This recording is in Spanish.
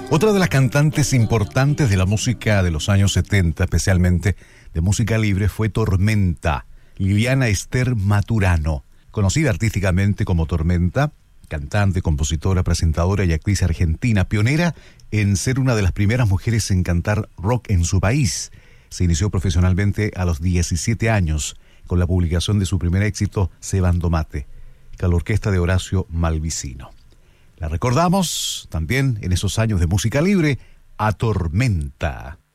Otra de las cantantes importantes de la música de los años 70, especialmente de música libre, fue Tormenta, Liliana Ester Maturano, conocida artísticamente como Tormenta, cantante, compositora, presentadora y actriz argentina, pionera en ser una de las primeras mujeres en cantar rock en su país. Se inició profesionalmente a los 17 años con la publicación de su primer éxito, Cebando Mate, con la orquesta de Horacio Malvicino. La recordamos también en esos años de música libre a Tormenta.